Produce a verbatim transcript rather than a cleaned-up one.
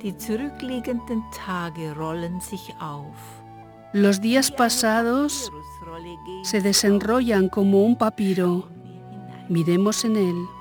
Die zurückliegenden Tage rollen sich auf. Los días pasados se desenrollan como un papiro. Miremos en él.